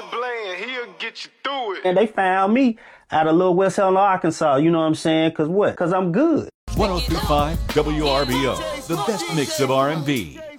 Bland, he'll get you through it. And they found me out of Little West Helena, Arkansas. You know what I'm saying? Cause what? Cause I'm good. 103.5 WRBO, the best mix of R&B.